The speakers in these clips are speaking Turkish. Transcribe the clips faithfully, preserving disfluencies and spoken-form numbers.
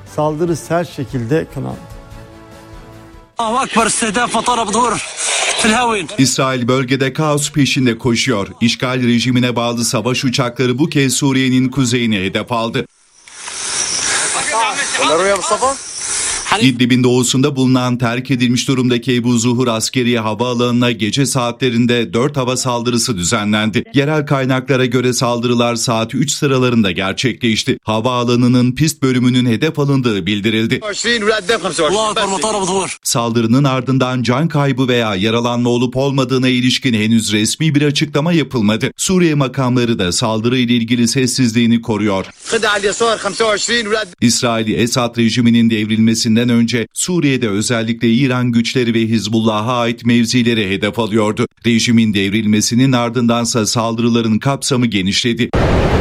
Saldırı sert şekilde kınandı. İsrail bölgede kaos peşinde koşuyor. İşgal rejimine bağlı savaş uçakları bu kez Suriye'nin kuzeyini hedef aldı. İdlib'in doğusunda bulunan terk edilmiş durumdaki Ebu Zuhur Askeri Havaalanı'na gece saatlerinde dört hava saldırısı düzenlendi. Yerel kaynaklara göre saldırılar saat üç sıralarında gerçekleşti. Havaalanının pist bölümünün hedef alındığı bildirildi. Saldırının ardından can kaybı veya yaralanma olup olmadığına ilişkin henüz resmi bir açıklama yapılmadı. Suriye makamları da saldırı ile ilgili sessizliğini koruyor. İsrail Esad rejiminin devrilmesinden önce Suriye'de özellikle İran güçleri ve Hizbullah'a ait mevzileri hedef alıyordu. Rejimin devrilmesinin ardındansa saldırıların kapsamı genişledi.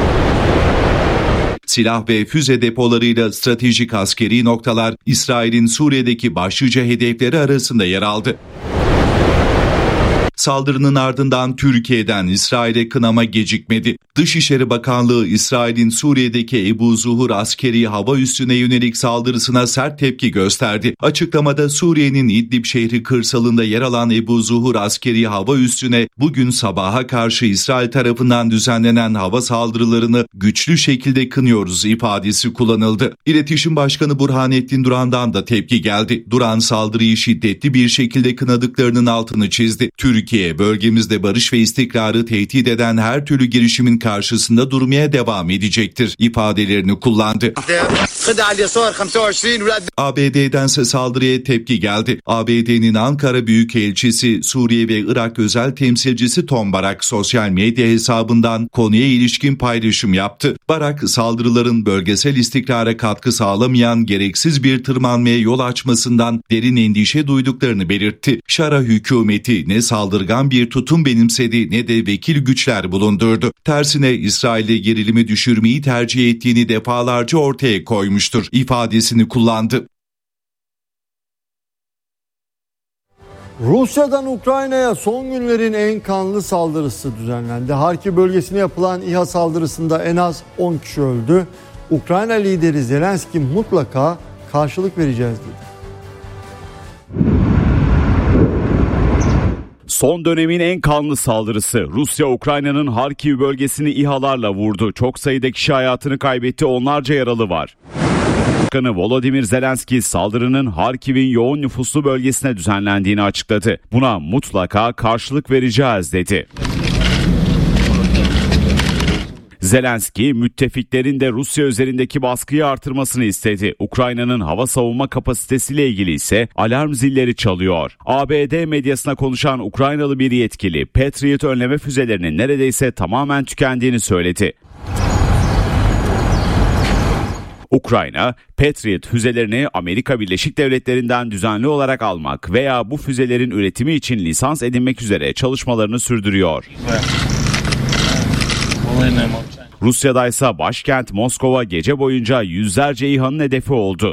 Silah ve füze depolarıyla stratejik askeri noktalar İsrail'in Suriye'deki başlıca hedefleri arasında yer aldı. Saldırının ardından Türkiye'den İsrail'e kınama gecikmedi. Dışişleri Bakanlığı İsrail'in Suriye'deki Ebu Zuhur Askeri hava üssüne yönelik saldırısına sert tepki gösterdi. Açıklamada Suriye'nin İdlib şehri kırsalında yer alan Ebu Zuhur Askeri hava üssüne bugün sabaha karşı İsrail tarafından düzenlenen hava saldırılarını güçlü şekilde kınıyoruz ifadesi kullanıldı. İletişim Başkanı Burhanettin Duran'dan da tepki geldi. Duran saldırıyı şiddetli bir şekilde kınadıklarının altını çizdi. Türkiye, bölgemizde barış ve istikrarı tehdit eden her türlü girişimin karşısında durmaya devam edecektir ifadelerini kullandı. A B D'dense saldırıya tepki geldi. A B D'nin Ankara Büyükelçisi, Suriye ve Irak özel temsilcisi Tom Barak sosyal medya hesabından konuya ilişkin paylaşım yaptı. Barak, saldırıların bölgesel istikrara katkı sağlamayan gereksiz bir tırmanmaya yol açmasından derin endişe duyduklarını belirtti. Şara hükümeti ne saldırgan bir tutum benimsedi ne de vekil güçler bulundurdu. Tersine İsrail'e gerilimi düşürmeyi tercih ettiğini defalarca ortaya koymuştur ifadesini kullandı. Rusya'dan Ukrayna'ya son günlerin en kanlı saldırısı düzenlendi. Harkiv bölgesine yapılan İHA saldırısında en az on kişi öldü. Ukrayna lideri Zelenski mutlaka karşılık vereceğiz dedi. Son dönemin en kanlı saldırısı. Rusya, Ukrayna'nın Harkiv bölgesini İHA'larla vurdu. Çok sayıda kişi hayatını kaybetti, onlarca yaralı var. Başkanı Volodymyr Zelenski saldırının Harkiv'in yoğun nüfuslu bölgesine düzenlendiğini açıkladı. Buna mutlaka karşılık vereceğiz dedi. Zelenski, müttefiklerin de Rusya üzerindeki baskıyı artırmasını istedi. Ukrayna'nın hava savunma kapasitesiyle ilgili ise alarm zilleri çalıyor. A B D medyasına konuşan Ukraynalı bir yetkili, Patriot önleme füzelerinin neredeyse tamamen tükendiğini söyledi. Ukrayna, Patriot füzelerini Amerika Birleşik Devletleri'nden düzenli olarak almak veya bu füzelerin üretimi için lisans edinmek üzere çalışmalarını sürdürüyor. Rusya'da ise başkent Moskova gece boyunca yüzlerce İHA'nın hedefi oldu.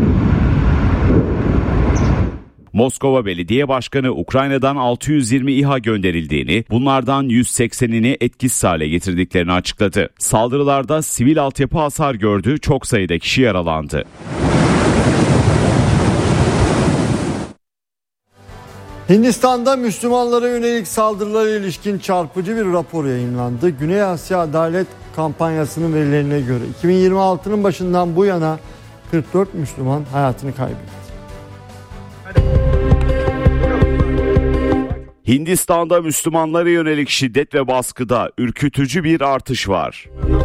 Moskova Belediye Başkanı Ukrayna'dan altı yüz yirmi İHA gönderildiğini, bunlardan yüz seksenini etkisiz hale getirdiklerini açıkladı. Saldırılarda sivil altyapı hasar gördü, çok sayıda kişi yaralandı. Hindistan'da Müslümanlara yönelik saldırılara ilişkin çarpıcı bir rapor yayınlandı. Güney Asya Adalet Kampanyası'nın verilerine göre iki bin yirmi altının başından bu yana kırk dört Müslüman hayatını kaybetti. Hindistan'da Müslümanlara yönelik şiddet ve baskıda ürkütücü bir artış var.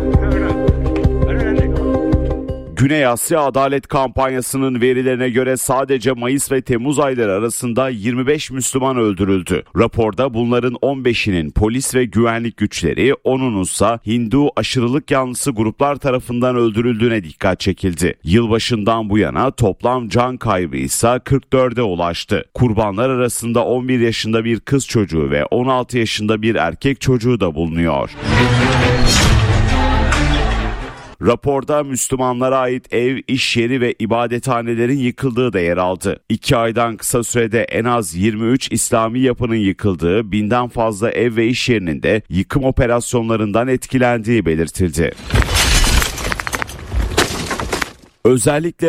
Güney Asya Adalet Kampanyası'nın verilerine göre sadece Mayıs ve Temmuz ayları arasında yirmi beş Müslüman öldürüldü. Raporda bunların on beşinin polis ve güvenlik güçleri, onunun ise Hindu aşırılık yanlısı gruplar tarafından öldürüldüğüne dikkat çekildi. Yılbaşından bu yana toplam can kaybı ise kırk dörde ulaştı. Kurbanlar arasında on bir yaşında bir kız çocuğu ve on altı yaşında bir erkek çocuğu da bulunuyor. Raporda Müslümanlara ait ev, iş yeri ve ibadethanelerin yıkıldığı da yer aldı. İki aydan kısa sürede en az yirmi üç İslami yapının yıkıldığı, binden fazla ev ve iş yerinin de yıkım operasyonlarından etkilendiği belirtildi. Özellikle